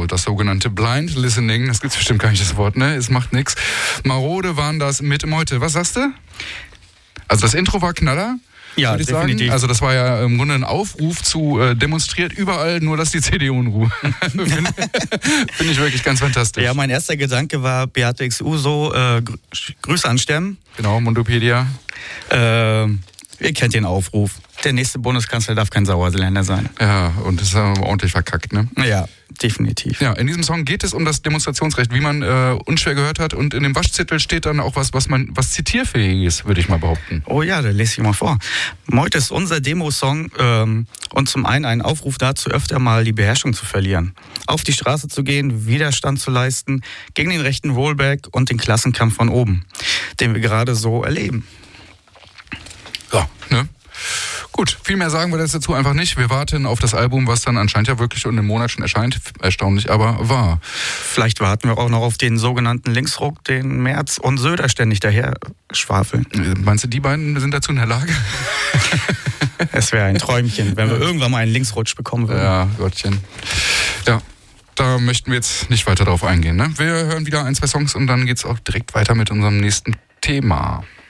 Genau, das sogenannte Blind Listening. Das gibt's bestimmt gar nicht, das Wort, ne? Es macht nichts. Marode waren das mit Meute. Was sagst du? Also das Intro war Knaller. Ja, definitiv. Sagen. Also das war ja im Grunde ein Aufruf zu demonstriert überall, nur dass die CDU in Ruhe. Finde ich wirklich ganz fantastisch. Ja, mein erster Gedanke war Beate X Uso, Grüße an Stemm. Genau, Mundopedia. Ihr kennt den Aufruf. Der nächste Bundeskanzler darf kein Sauerländer sein. Ja, und das ist ordentlich verkackt, ne? Ja, definitiv. Ja, in diesem Song geht es um das Demonstrationsrecht, wie man unschwer gehört hat. Und in dem Waschzettel steht dann auch was zitierfähig ist, würde ich mal behaupten. Oh ja, da lese ich mal vor. Meute ist unser Demosong und zum einen ein Aufruf dazu, öfter mal die Beherrschung zu verlieren. Auf die Straße zu gehen, Widerstand zu leisten gegen den rechten Rollback und den Klassenkampf von oben, den wir gerade so erleben. Ja, ne? Gut, viel mehr sagen wir das dazu einfach nicht. Wir warten auf das Album, was dann anscheinend ja wirklich in einem Monat schon erscheint. Erstaunlich, aber wahr. Vielleicht warten wir auch noch auf den sogenannten Linksruck, den Merz und Söder ständig daher schwafeln. Meinst du, die beiden sind dazu in der Lage? Es wäre ein Träumchen, wenn wir irgendwann mal einen Linksrutsch bekommen würden. Ja, Gottchen. Ja, da möchten wir jetzt nicht weiter drauf eingehen. Ne? Wir hören wieder 1, 2 Songs und dann geht's auch direkt weiter mit unserem nächsten Thema.